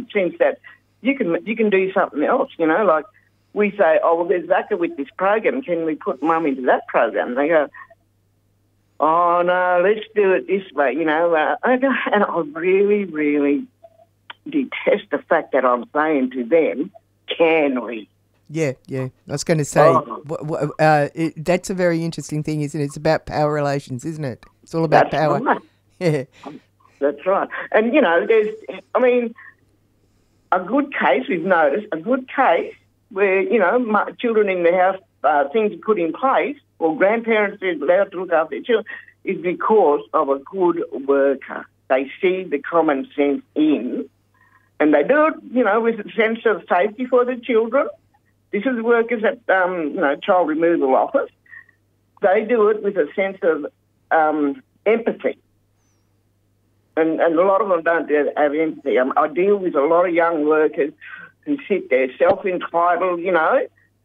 sense that you can do something else, you know, like we say, oh, well, there's Zaka with this program. Can we put Mum into that program? They go, oh, no, let's do it this way, you know. And I really, really detest the fact that I'm saying to them, can we? Yeah. I was going to say, that's a very interesting thing, isn't it? It's about power relations, isn't it? It's all about power. Right. Yeah. That's right. And, you know, a good case, we've noticed, a good case where, you know, children in the house, things are put in place, or grandparents are allowed to look after their children, is because of a good worker. They see the common sense in, and they do it, you know, with a sense of safety for the children. This is workers at, child removal office. They do it with a sense of empathy. And a lot of them don't have empathy. I deal with a lot of young workers who sit there self-entitled, you know,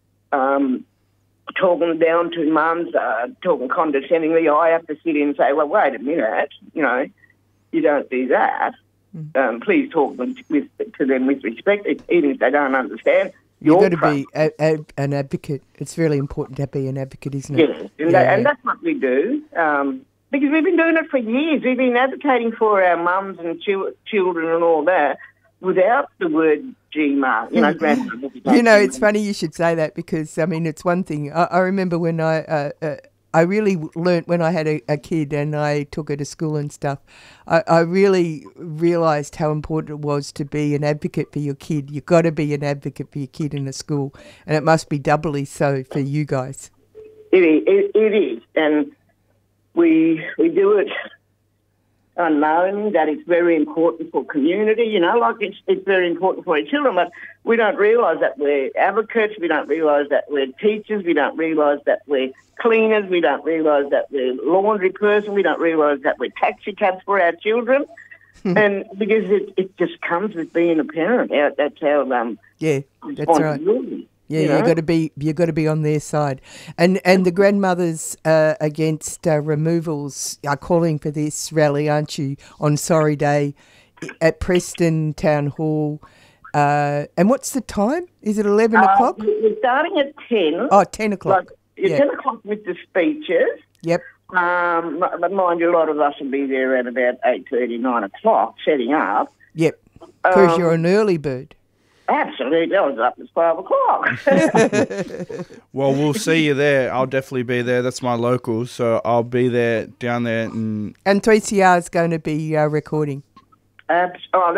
talking down to mums, talking condescendingly. I have to sit in and say, well, wait a minute, you know, you don't do that. Please talk to them with respect, even if they don't understand. You've got to be an advocate. It's really important to be an advocate, isn't it? Yes, and that's what we do. Because we've been doing it for years. We've been advocating for our mums and children and all that without the word GMAR, you know, grandmother. You know, it's funny you should say that because, I mean, it's one thing. I remember when I really learnt when I had a kid and I took her to school and stuff, I really realised how important it was to be an advocate for your kid. You've got to be an advocate for your kid in the school, and it must be doubly so for you guys. It is, and we do it unknowing that it's very important for community, you know, like it's very important for our children, but we don't realise that we're advocates, we don't realise that we're teachers, we don't realise that we're cleaners, we don't realise that we're laundry person, we don't realise that we're taxi cabs for our children. And because it just comes with being a parent. That's our that's right. Yeah, you know? you've got to be on their side, and the grandmothers against removals are calling for this rally, aren't you? On Sorry Day, at Preston Town Hall, and what's the time? Is it 11 o'clock? We're starting at 10. Oh, 10 o'clock. 10 o'clock with the speeches. Yep. But mind you, a lot of us will be there at about 8:30, 9 o'clock, setting up. Yep. Because you're an early bird. Absolutely, I was up at 5 o'clock. Well, we'll see you there. I'll definitely be there. That's my local, so I'll be there down there. And 3CR is going to be recording. That's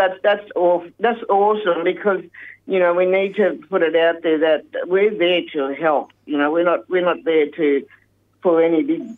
awesome because you know we need to put it out there that we're there to help. You know, we're not there for any big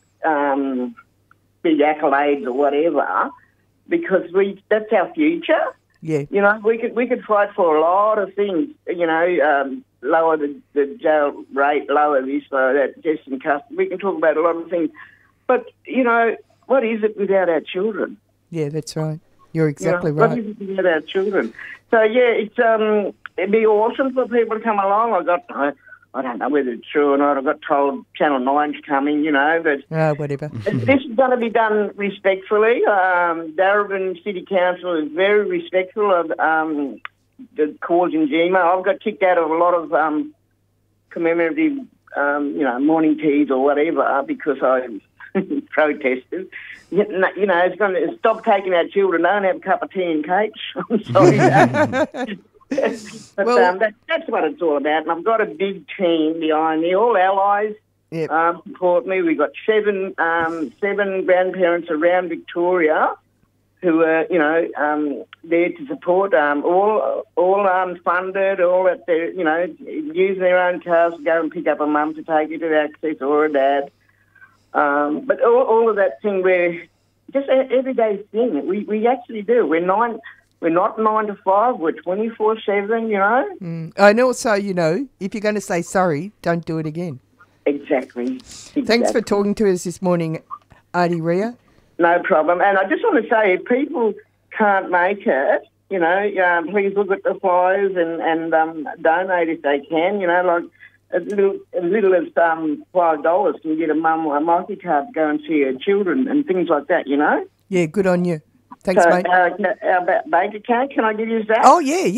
accolades or whatever because that's our future. Yeah, you know, we could fight for a lot of things. You know, lower the jail rate, lower this, lower that, just in custody. We can talk about a lot of things, but you know, what is it without our children? Yeah, that's right. You're exactly right. What is it without our children? So yeah, it'd be awesome for people to come along. I don't know whether it's true or not. I got told Channel 9's coming, you know, but whatever. This is going to be done respectfully. Darebin City Council is very respectful of the cause in GMAR. I've got kicked out of a lot of commemorative, morning teas or whatever because I protested. You know, it's going to stop taking our children. Don't have a cup of tea and cakes. I'm sorry. But that's what it's all about. And I've got a big team behind me, all allies support me. We've got seven grandparents around Victoria who are, there to support, all funded, all at their, using their own cars to go and pick up a mum to take her to Access or a dad. But all of that thing, we're just an everyday thing. We actually do. We're not 9 to 5. We're 24/7. You know. And also, if you're going to say sorry, don't do it again. Exactly. Thanks for talking to us this morning, Aunty Ria. No problem. And I just want to say, if people can't make it, please look at the flyers and donate if they can. Like as little as $5 can get a mum or a multi-card to go and see her children and things like that. Yeah, good on you. Thanks, mate. Our bank account, can I give you that? Oh, yeah.